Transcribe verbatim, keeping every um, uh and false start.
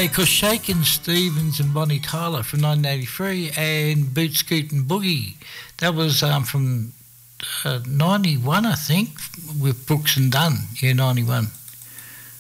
Hey, because Shakin' Stevens and Bonnie Tyler from nineteen eighty-three and Boot Scoot and Boogie, that was um, from uh, ninety-one, I think, with Brooks and Dunn, yeah, ninety-one.